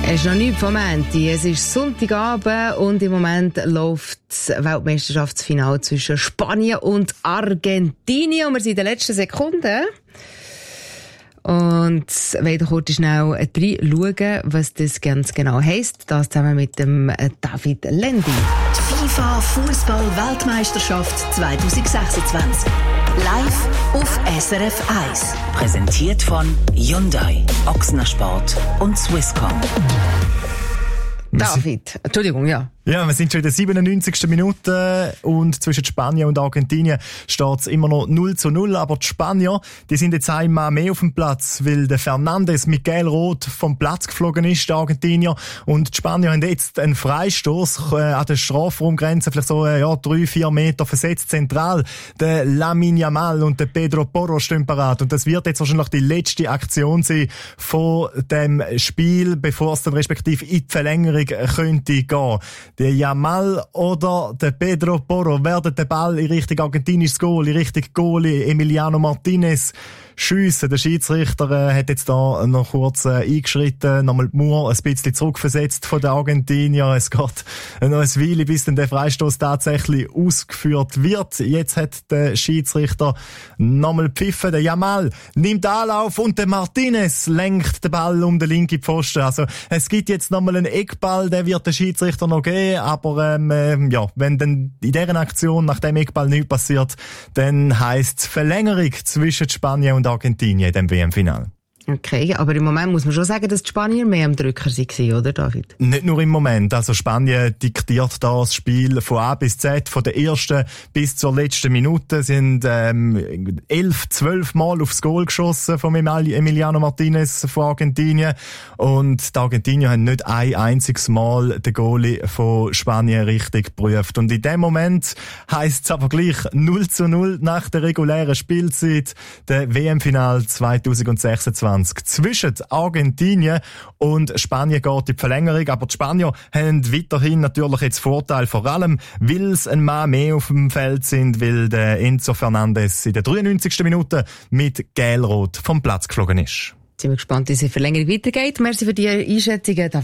Es ist noch nichts vom Ende. Es ist Sonntagabend und im Moment läuft das Weltmeisterschaftsfinale zwischen Spanien und Argentinien. Und wir sind in den letzten Sekunden. Und wollen kurz schnell reinschauen, was das ganz genau heisst. Das zusammen mit dem David Lendi. Die FIFA Fußball-Weltmeisterschaft 2026. Live auf SRF 1. Präsentiert von Hyundai, Ochsner Sport und Swisscom. David, Entschuldigung, ja. Ja, wir sind schon in der 97. Minute und zwischen Spanien und Argentinien steht es immer noch 0:0, aber die Spanier, die sind jetzt einmal mehr auf dem Platz, weil der Fernandes mit gelb-rot vom Platz geflogen ist, der Argentinier, und die Spanier haben jetzt einen Freistoß an der Strafraumgrenze, vielleicht so 3-4 Meter versetzt zentral. Der Lamine Yamal und der Pedro Porro stehen parat und das wird jetzt wahrscheinlich die letzte Aktion sein von dem Spiel, bevor es dann respektive in die Verlängerung könnte gehen. Der Yamal oder der Pedro Porro werden den Ball in Richtung argentinisches Goal, in Richtung Goalie Emiliano Martinez schiessen. Der Schiedsrichter hat jetzt da noch kurz eingeschritten, nochmal die Mauer ein bisschen zurückversetzt von den Argentinier. Es geht noch ein Weile, bis dann der Freistoß tatsächlich ausgeführt wird. Jetzt hat der Schiedsrichter nochmal gepfiffen. Der Yamal nimmt Anlauf und der Martinez lenkt den Ball um den linken Pfosten. Also es gibt jetzt nochmal einen Eckball, der wird der Schiedsrichter noch geben, aber wenn dann in dieser Aktion nach dem Eckball nichts passiert, dann heisst es Verlängerung zwischen Spanien und Argentinien in dem WM-Finale. Okay, aber im Moment muss man schon sagen, dass die Spanier mehr am Drücker waren, oder David? Nicht nur im Moment. Also Spanien diktiert da das Spiel von A bis Z, von der ersten bis zur letzten Minute. Sie haben 11-12 Mal aufs Goal geschossen von Emiliano Martinez von Argentinien. Und die Argentinier haben nicht ein einziges Mal den Goalie von Spanien richtig geprüft. Und in dem Moment heisst es aber gleich 0:0 nach der regulären Spielzeit, der WM-Final 2026. Zwischen Argentinien und Spanien geht die Verlängerung, aber die Spanier haben weiterhin natürlich jetzt Vorteil, vor allem, weil es ein Mann mehr auf dem Feld sind, weil der Enzo Fernandes in der 93. Minute mit gelb-rot vom Platz geflogen ist. Sind wir gespannt, wie es in der Verlängerung weitergeht. Merci für die Einschätzungen.